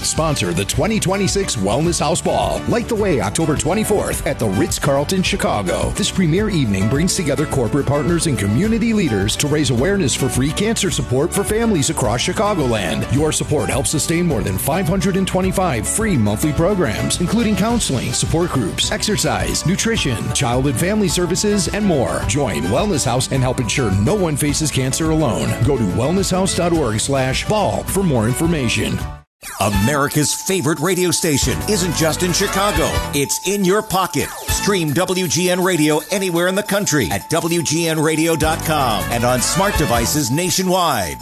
sponsor the 2026 Wellness House Ball. Light the way October 24th at the Ritz-Carlton, Chicago. This premier evening brings together corporate partners and community leaders to raise awareness for free cancer support for families across Chicagoland. Your support helps sustain more than 525 free monthly programs, including counseling, support groups, exercise, nutrition, child and family services, and more. Join Wellness House and help ensure no one faces cancer alone. Go to wellnesshouse.org/ball for more information. America's favorite radio station isn't just in Chicago. It's in your pocket. Stream WGN Radio anywhere in the country at WGNradio.com and on smart devices nationwide.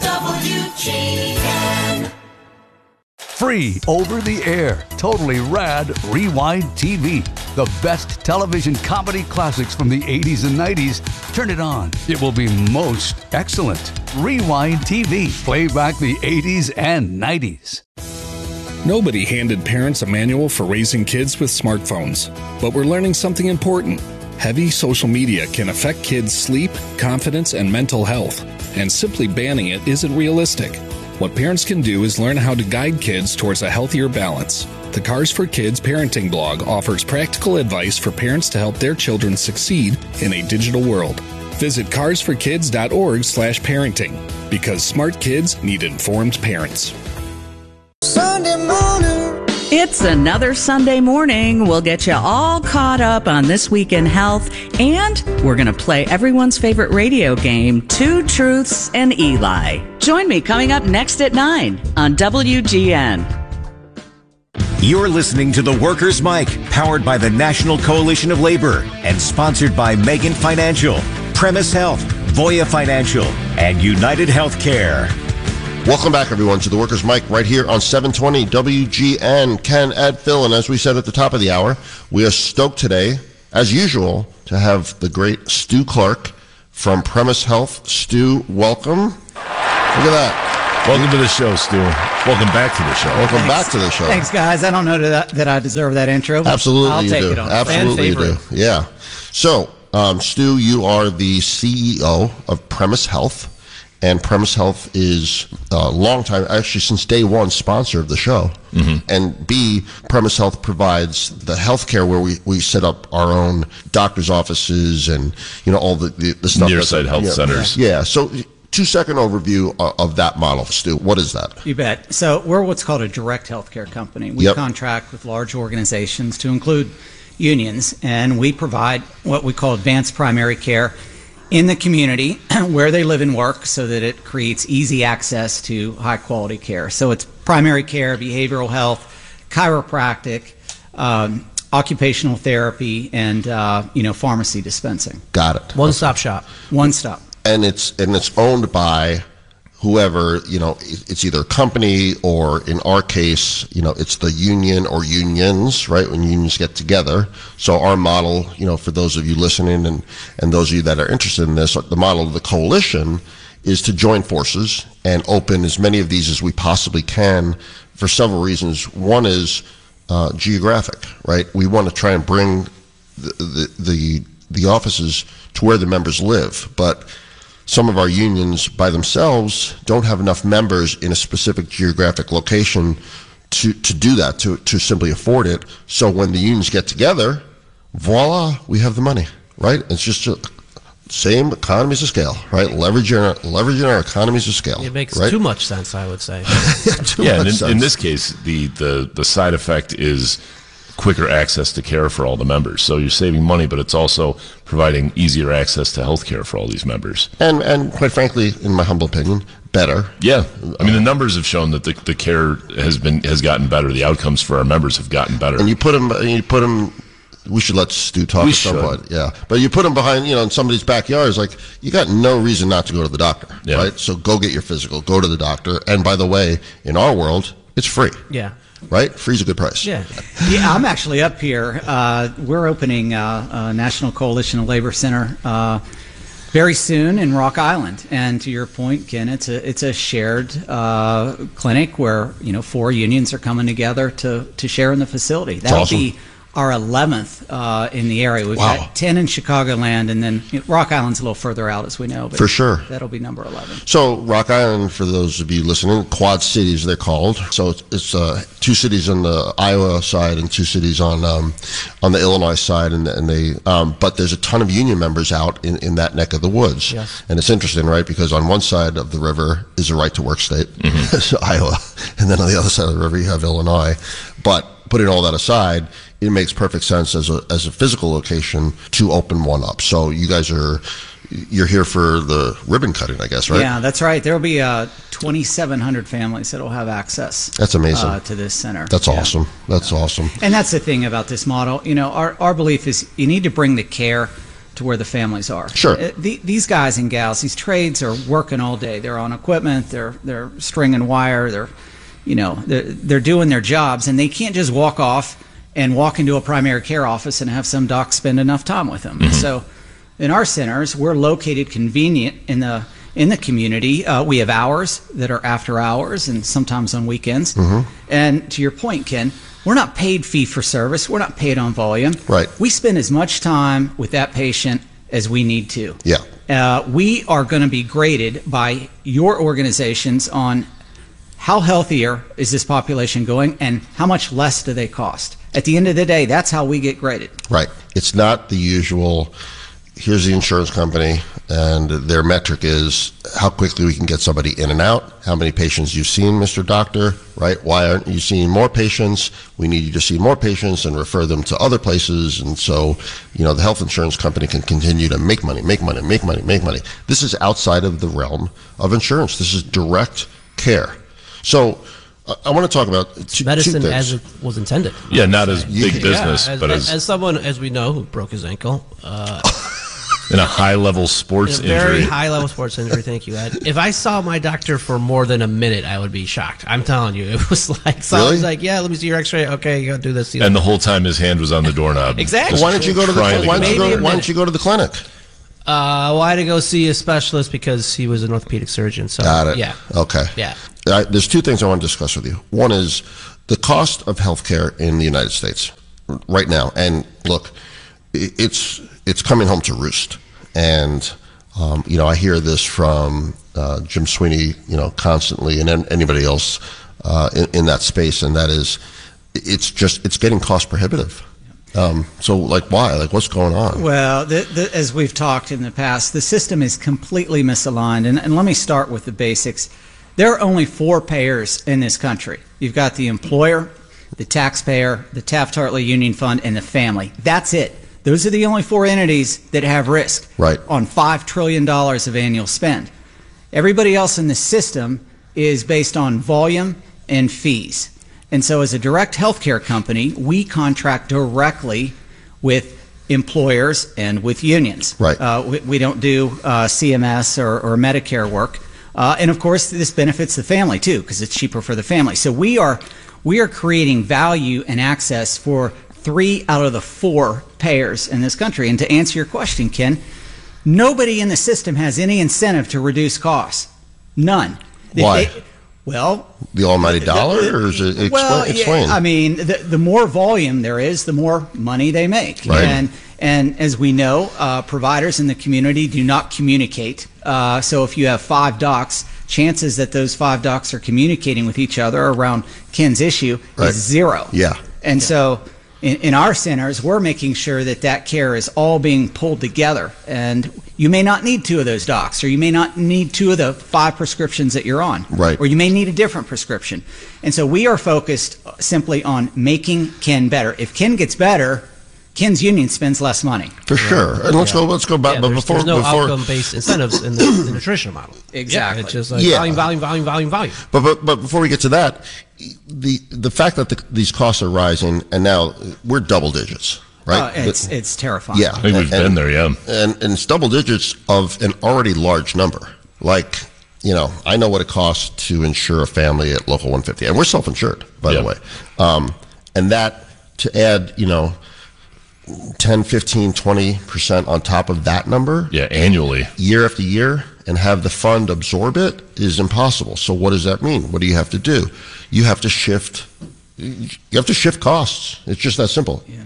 WGN. Free over the air, totally rad Rewind TV. The best television comedy classics from the 80s and 90s. Turn it on. It will be most excellent. Rewind TV. Play back the 80s and 90s. Nobody handed parents a manual for raising kids with smartphones, but we're learning something important. Heavy social media can affect kids' sleep, confidence, and mental health, and simply banning it isn't realistic. What parents can do is learn how to guide kids towards a healthier balance. The Cars for Kids parenting blog offers practical advice for parents to help their children succeed in a digital world. Visit carsforkids.org/parenting, because smart kids need informed parents. Sunday morning. It's another Sunday morning. We'll get you all caught up on this week in health, and we're going to play everyone's favorite radio game, Two Truths and Eli. Join me coming up next at 9 on WGN. You're listening to The Workers' Mic, powered by the National Coalition of Labor and sponsored by Megan Financial, Premise Health, Voya Financial, and United Healthcare. Welcome back, everyone, to the Workers' Mic right here on 720 WGN. Ken, Ed, Phil, and as we said at the top of the hour, we are stoked today, as usual, to have the great Stu Clark from Premise Health. Stu, welcome. Look at that. Welcome to the show, Stu. Welcome back to the show. Welcome back to the show. Thanks, guys. I don't know that I deserve that intro. Absolutely, I'll you take do. It on. Absolutely, you do. Yeah. So, Stu, you are the CEO of Premise Health. And Premise Health is a long time, actually since day one, sponsor of the show. Mm-hmm. And B, Premise Health provides the healthcare where we set up our own doctor's offices and, all the stuff. Near-site health centers. Yeah. So 2-second overview of that model, Stu. What is that? You bet. So we're what's called a direct healthcare company. We contract with large organizations to include unions, and we provide what we call advanced primary care in the community where they live and work so that it creates easy access to high quality care. So it's primary care, behavioral health, chiropractic, occupational therapy, and pharmacy dispensing. Got it. One-stop shop. One stop. And it's owned by whoever, it's either a company or, in our case, it's the union or unions, right, when unions get together. So our model, for those of you listening and those of you that are interested in this, the model of the coalition is to join forces and open as many of these as we possibly can for several reasons. One is geographic, right? We want to try and bring the offices to where the members live, but some of our unions by themselves don't have enough members in a specific geographic location to do that, to simply afford it. So when the unions get together, voila, we have the money, right? It's just same economies of scale, right? Leveraging our economies of scale. It makes right? too much sense, I would say. In this case, the side effect is quicker access to care for all the members. So you're saving money, but it's also providing easier access to health care for all these members. And quite frankly, in my humble opinion, better. Yeah. I mean, the numbers have shown that the care has gotten better. The outcomes for our members have gotten better. And you put them, we should let Stu talk at some point. Yeah. But you put them behind, in somebody's backyard, it's like, you got no reason not to go to the doctor, right? So go get your physical, go to the doctor. And by the way, in our world, it's free. Yeah. Right? Free's a good price. Yeah. I'm actually up here. We're opening a National Coalition of Labor Center very soon in Rock Island. And to your point, Ken, it's a shared clinic where 4 unions are coming together to share in the facility. That'll be our 11th in the area. We've got 10 in Chicagoland, and then Rock Island's a little further out, as we know. But for sure. That'll be number 11. So Rock Island, for those of you listening, Quad Cities they're called. So it's 2 cities on the Iowa side and 2 cities on the Illinois side, and they but there's a ton of union members out in that neck of the woods. Yes. And it's interesting, right? Because on one side of the river is a right to work state, so Iowa, and then on the other side of the river you have Illinois. But putting all that aside, it makes perfect sense as a physical location to open one up. So you guys you're here for the ribbon cutting, I guess, right? Yeah, that's right. There will be 2,700 families that will have access. That's amazing. To this center. That's awesome. That's awesome. And that's the thing about this model. You know, our belief is you need to bring the care to where the families are. Sure. These guys and gals, these trades are working all day. They're on equipment. They're stringing wire. They're doing their jobs, and they can't just walk off and walk into a primary care office and have some doc spend enough time with them. Mm-hmm. So in our centers, we're located convenient in the community. We have hours that are after hours and sometimes on weekends. Mm-hmm. And to your point, Ken, we're not paid fee for service. We're not paid on volume. Right. We spend as much time with that patient as we need to. Yeah. We are going to be graded by your organizations on how healthier is this population going and how much less do they cost. At the end of the day, that's how we get graded. Right. It's not the usual, here's the insurance company, and their metric is how quickly we can get somebody in and out, how many patients you've seen, Mr. Doctor, right? Why aren't you seeing more patients? We need you to see more patients and refer them to other places. And so, the health insurance company can continue to make money. This is outside of the realm of insurance. This is direct care. So I want to talk about medicine two things. as it was intended. Yeah, not as big business, but as someone, as we know, who broke his ankle. In a high-level sports injury. Very high-level sports injury, thank you, Ed. If I saw my doctor for more than a minute, I would be shocked. I'm telling you. It was like, someone's like, yeah, let me see your x-ray. Okay, you got to do this. And the whole time his hand was on the doorknob. Exactly. Why don't you go to the clinic? Why don't you go to the clinic? I had to go see a specialist because he was an orthopedic surgeon. So, got it. Yeah. Okay. Yeah. There's 2 things I want to discuss with you. One is the cost of healthcare in the United States right now. And look, it's coming home to roost. And, I hear this from Jim Sweeney, constantly, and anybody else in that space. And that is, it's getting cost prohibitive. So, why? What's going on? Well, as we've talked in the past, the system is completely misaligned. And let me start with the basics. There are only 4 payers in this country. You've got the employer, the taxpayer, the Taft-Hartley Union Fund, and the family. That's it. Those are the only 4 entities that have risk on $5 trillion of annual spend. Everybody else in the system is based on volume and fees. And so as a direct healthcare company, we contract directly with employers and with unions. Right. We don't do CMS or Medicare work. And of course, this benefits the family too, because it's cheaper for the family. So we are creating value and access for 3 out of the 4 payers in this country. And to answer your question, Ken, nobody in the system has any incentive to reduce costs. None. Why? The almighty dollar, or is it explain? I mean, the more volume there is, the more money they make. Right. And as we know, providers in the community do not communicate. So if you have 5 docs, chances that those 5 docs are communicating with each other around Ken's issue is 0. Yeah. And so in our centers, we're making sure that care is all being pulled together. And you may not need 2 of those docs, or you may not need 2 of the 5 prescriptions that you're on. Right. Or you may need a different prescription. And so we are focused simply on making Ken better. If Ken gets better, Ken's union spends less money. For sure. And let's go back. Yeah, but there's no outcome-based incentives in the nutritional model. Exactly. Yeah, it's just like volume. But before we get to that, the fact that these costs are rising, and now we're double digits, right? It's terrifying. Yeah. I think we've been there, yeah. And it's double digits of an already large number. I know what it costs to insure a family at Local 150. And we're self-insured, by the way. And that, to add, 10, 15, 20% on top of that number. Yeah, annually. Year after year, and have the fund absorb it is impossible. So what does that mean? What do you have to do? You have to shift you have to shift costs. It's just that simple. Yeah.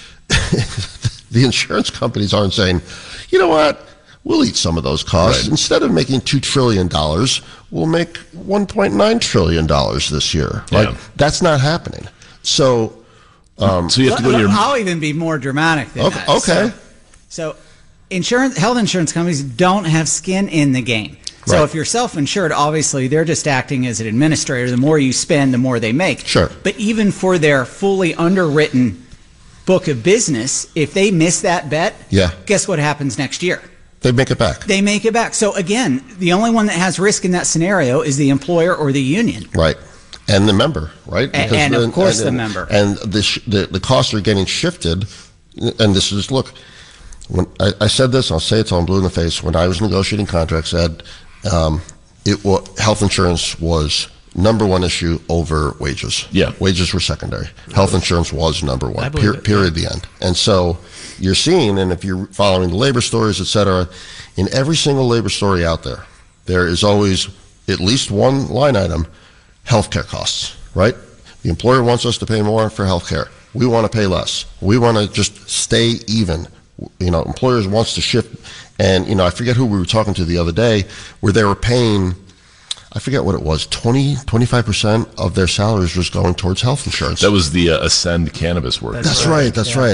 The insurance companies aren't saying, you know what, we'll eat some of those costs. Right. Instead of making $2 trillion, we'll make $1.9 trillion this year. Yeah. That's not happening. So you have to go to your... I'll even be more dramatic than that. Okay. So health insurance companies don't have skin in the game. So Right. if you're self-insured, obviously they're just acting as an administrator. The more you spend, the more they make. Sure. But even for their fully underwritten book of business, if they miss that bet, guess what happens next year? They make it back. They make it back. So again, the only one that has risk in that scenario is the employer or the union. Right. And the member, right? And of course the member. And the costs are getting shifted. And this is, look, when I said this, I'll say it till I'm blue in the face. When I was negotiating contracts, Ed, health insurance was number one issue over wages. Yeah. Wages were secondary. Health insurance was number one, period, the end. And so you're seeing, and if you're following the labor stories, et cetera, in every single labor story out there, there is always at least one line item, healthcare costs, right? The employer wants us to pay more for healthcare. We want to pay less. We want to just stay even. Employers wants to shift. And, I forget who we were talking to the other day where they were paying, I forget what it was, 25% of their salaries was going towards health insurance. That was the Ascend cannabis work. That's right.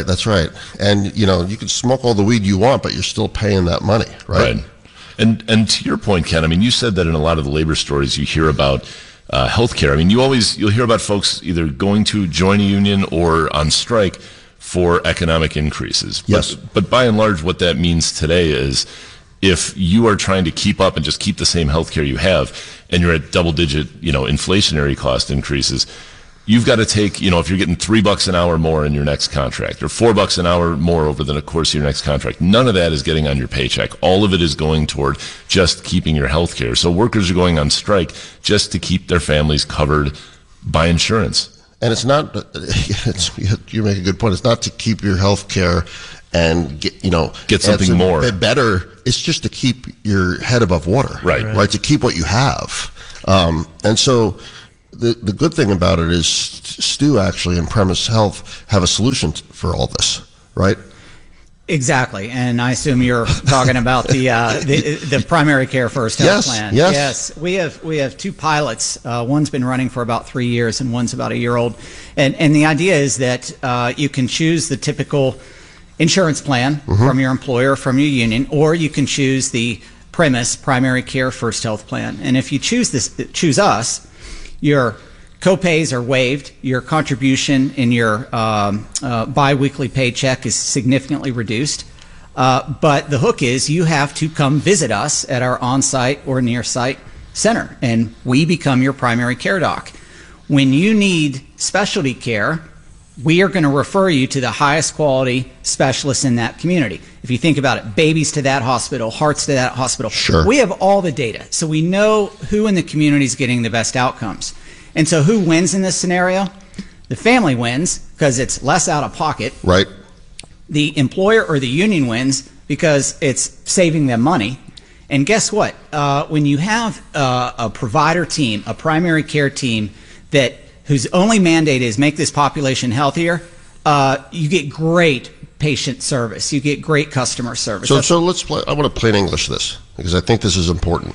And, you can smoke all the weed you want, but you're still paying that money, right? And to your point, Ken, I mean, you said that in a lot of the labor stories you hear about healthcare. I mean, you'll hear about folks either going to join a union or on strike for economic increases. Yes. But by and large, what that means today is if you are trying to keep up and just keep the same healthcare you have, and you're at double-digit, inflationary cost increases, you've got to take, if you're getting $3 an hour more in your next contract or $4 an hour more over the course of your next contract, none of that is getting on your paycheck. All of it is going toward just keeping your health care. So workers are going on strike just to keep their families covered by insurance. And it's not, you make a good point, it's not to keep your health care and get something more better. It's just to keep your head above water. Right. To keep what you have. And so the good thing about it is Stu actually and Premise Health have a solution for all this, right? Exactly, and I assume you're talking about the primary care first health plan. Yes. We have two pilots. One's been running for about 3 years, and one's about a year old. And the idea is that you can choose the typical insurance plan from your employer, from your union, or you can choose the Premise primary care first health plan. And if you choose us, your co-pays are waived. Your contribution in your biweekly paycheck is significantly reduced. But the hook is you have to come visit us at our on-site or near-site center, and we become your primary care doc. When you need specialty care, we are going to refer you to the highest quality specialists in that community. If you think about it, babies to that hospital, hearts to that hospital. Sure. We have all the data, so we know who in the community is getting the best outcomes. And so who wins in this scenario? The family wins because it's less out of pocket. Right. The employer or the union wins because it's saving them money. And guess what? When you have a provider team, a primary care team whose only mandate is make this population healthier, you get great patient service. You get great customer service. So let's play. I want to plain English this because I think this is important.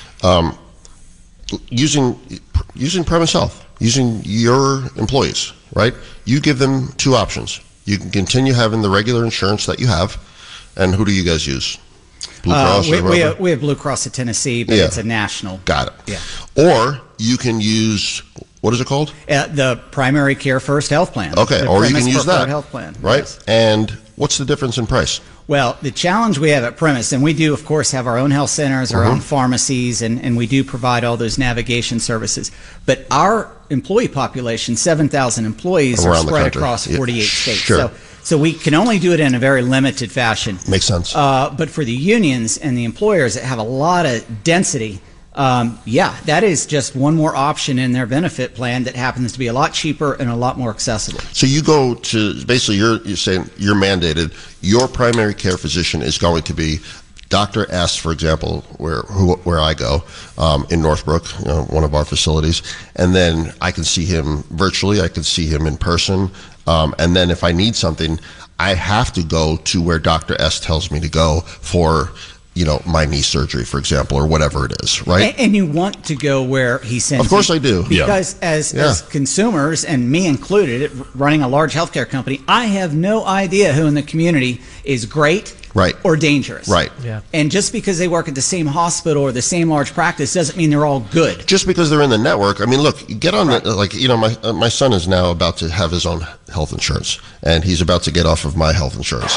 Using Premise Health, using your employees, right? You give them two options. You can continue having the regular insurance that you have, and who do you guys use? Blue Cross? We have Blue Cross of Tennessee, but it's a national. Got it. Yeah. Or you can use, what is it called? The Primary Care First Health Plan. Okay, or you can use that. Health Plan. Right? Yes. And what's the difference in price? Well, the challenge we have at Premise, and we do, of course, have our own health centers, our own pharmacies, and we do provide all those navigation services. But our employee population, 7,000 employees, are spread across 48 states. Sure. So we can only do it in a very limited fashion. Makes sense. But for the unions and the employers that have a lot of density, that is just one more option in their benefit plan that happens to be a lot cheaper and a lot more accessible. So you go to, basically you're saying you're mandated, your primary care physician is going to be Dr. S, for example, where I go in Northbrook, one of our facilities, and then I can see him virtually, I can see him in person, and then if I need something, I have to go to where Dr. S tells me to go for, my knee surgery, for example, or whatever it is, right? And you want to go where he sends you. Of course I do. Because as consumers, and me included, running a large healthcare company, I have no idea who in the community is great or dangerous. Right. Yeah. And just because they work at the same hospital or the same large practice doesn't mean they're all good. Just because they're in the network. I mean, look, get on my son is now about to have his own health insurance, and he's about to get off of my health insurance.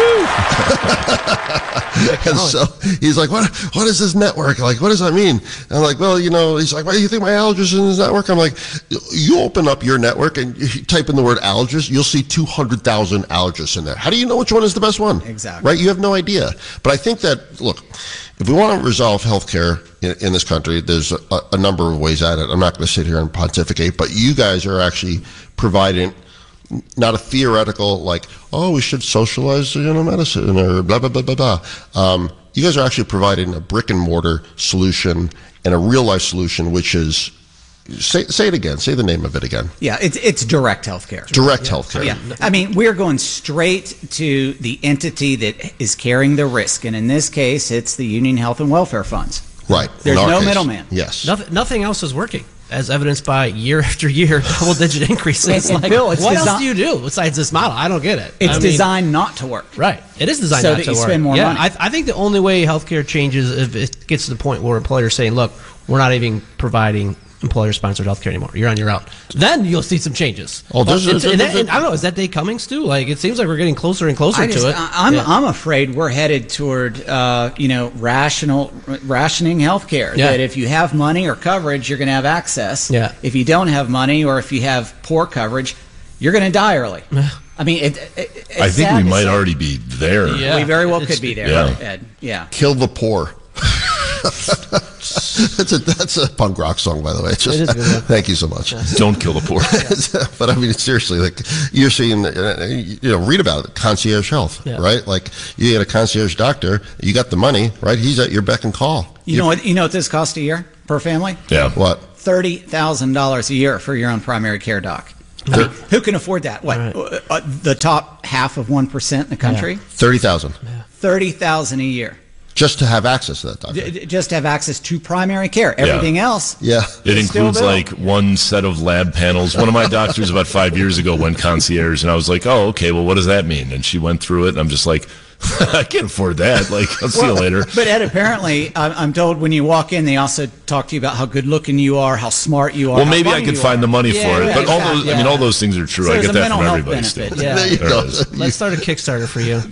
And so he's like, what is this network? Like, what does that mean? And I'm like, well, he's like, why do you think my allergist is in this network? I'm like, you open up your network and you type in the word allergist, you'll see 200,000 allergists in there. How do you know which one is the best one? Exactly. Right? You have no idea. But I think that, look, if we want to resolve healthcare in this country, there's a number of ways at it. I'm not going to sit here and pontificate, but you guys are actually providing not a theoretical, like, we should socialize medicine or blah, blah, blah, blah, blah. You guys are actually providing a brick and mortar solution and a real life solution, which is, say it again, say the name of it again. Yeah, it's direct healthcare. Direct healthcare. Yeah. I mean, we're going straight to the entity that is carrying the risk. And in this case, it's the Union Health and Welfare Funds. Right. There's no middleman. Yes. Nothing else is working, as evidenced by year after year double-digit increases. And Bill, what else do you do besides this model? I don't get it. It's designed not to work. Right. It is designed so not that to you work. spend more money. I think the only way healthcare changes if it gets to the point where employers saying, look, we're not even providing employer-sponsored healthcare anymore. You're on your own. Then you'll see some changes. And I don't know. Is that day coming, Stu? Like, it seems like we're getting closer and closer to it. I'm afraid we're headed toward rationing healthcare. Yeah. That if you have money or coverage, you're going to have access. Yeah. If you don't have money or if you have poor coverage, you're going to die early. I mean, I think we might already be there. Yeah. We very well could be there, Ed. Yeah. Kill the poor. That's a punk rock song, by the way. It is good. Thank you so much. Don't kill the poor. But I mean, seriously, like you're seeing, read about it, concierge health, right? Like you get a concierge doctor, you got the money, right? He's at your beck and call. You know what this costs a year per family? Yeah. What? $30,000 a year for your own primary care doc. I mean, who can afford that? What? Right. The top half of 1% in the country? Yeah. 30,000. Yeah. 30,000 a year. Just to have access to that doctor. Just to have access to primary care. Everything else. Yeah. It includes like one set of lab panels. One of my doctors about 5 years ago went concierge, and I was like, oh, okay, well, what does that mean? And she went through it, and I'm just like, I can't afford that. Like, I'll see you later. But Ed, apparently, I'm told when you walk in, they also talk to you about how good looking you are, how smart you are. Well, maybe I could find the money for it. But all those things are true. So I get that from everybody. There you go. Let's start a Kickstarter for you.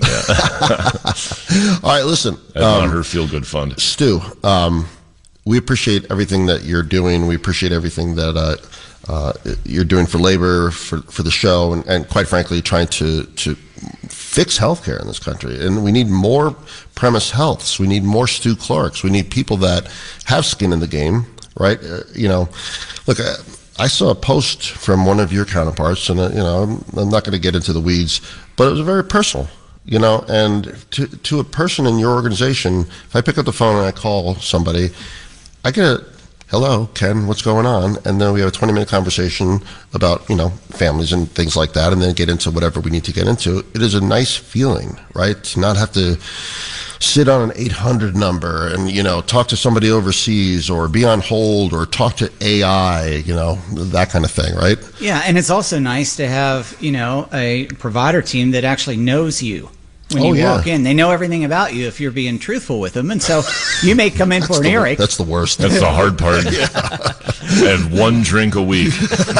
All right, listen. Her Feel Good Fund. Stu, we appreciate everything that you're doing. We appreciate everything that you're doing for labor, for the show, and quite frankly, trying to fix healthcare in this country. And we need more premise healths. We need more Stu Clarks. We need people that have skin in the game, right? Look, I saw a post from one of your counterparts, and I'm not going to get into the weeds, but it was very personal. And to a person in your organization, if I pick up the phone and I call somebody, I get a, hello, Ken, what's going on? And then we have a 20-minute conversation about, families and things like that, and then get into whatever we need to get into. It is a nice feeling, right? To not have to sit on an 800 number and, talk to somebody overseas or be on hold or talk to AI, that kind of thing, right? Yeah, and it's also nice to have, a provider team that actually knows you. When you walk in, they know everything about you if you're being truthful with them. And so you may come in for an earache. That's the worst. That's the hard part. And one drink a week.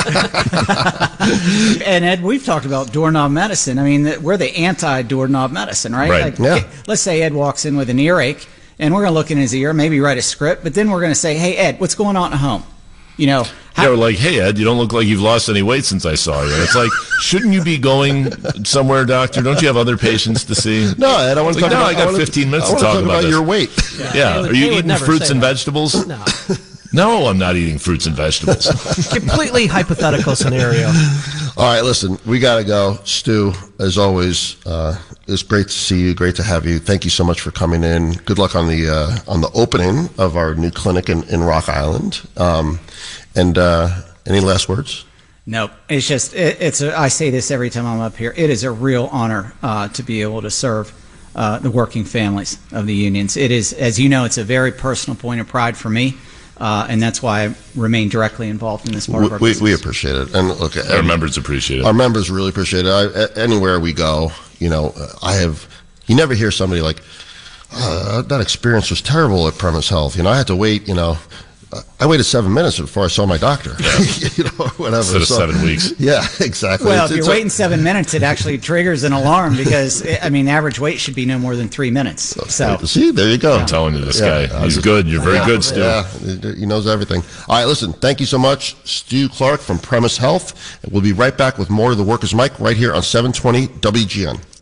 And Ed, we've talked about doorknob medicine. I mean, we're the anti-doorknob medicine, right? Right. Like, let's say Ed walks in with an earache, and we're going to look in his ear, maybe write a script, but then we're going to say, hey, Ed, what's going on at home? We're like, hey, Ed, you don't look like you've lost any weight since I saw you. It's like, shouldn't you be going somewhere, doctor? Don't you have other patients to see? No, Ed, I want to talk about. I got 15 minutes to talk about your weight. Yeah. Are you eating fruits and vegetables? No. No, I'm not eating fruits and vegetables. Completely hypothetical scenario. All right, listen, we got to go. Stu, as always, it's great to see you. Great to have you. Thank you so much for coming in. Good luck on the opening of our new clinic in Rock Island. And any last words? Nope. It's just, I say this every time I'm up here. It is a real honor to be able to serve the working families of the unions. It is, as you know, it's a very personal point of pride for me. And that's why I remain directly involved in this part of our business. We appreciate it. And look, our members appreciate it. Our members really appreciate it. Anywhere we go, you never hear somebody like, that experience was terrible at Premise Health. I had to wait, I waited 7 minutes before I saw my doctor. Yeah. Whatever. Instead of 7 weeks. Yeah, exactly. Well, if you're waiting 7 minutes, it actually triggers an alarm because, the average wait should be no more than 3 minutes. So see, there you go. I'm telling you, this guy, he's good. You're very good, Stu. Yeah, he knows everything. All right, listen, thank you so much, Stu Clark from Premise Health. We'll be right back with more of the Workers' Mic right here on 720 WGN.